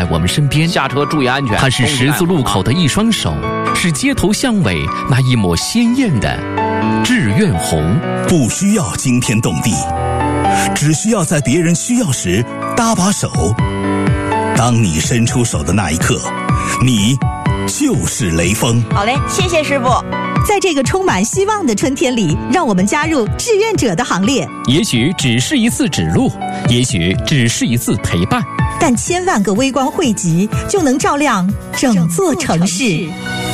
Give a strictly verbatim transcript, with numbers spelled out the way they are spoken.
在我们身边。 下车注意安全。 它是十字路口的一双手，是街头巷尾那一抹鲜艳的志愿红。 不需要惊天动地，只需要在别人需要时搭把手。当你伸出手的那一刻，你就是雷锋。 好嘞，谢谢师傅。 在这个充满希望的春天里，让我们加入志愿者的行列。 也许只是一次指路，也许只是一次陪伴， 但千万个微光汇集，就能照亮整座城市。